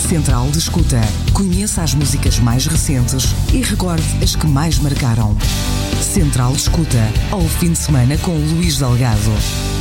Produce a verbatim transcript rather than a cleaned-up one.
Central de Escuta. Conheça as músicas mais recentes e recorde as que mais marcaram. Central de Escuta, ao fim de semana com Luís Delgado.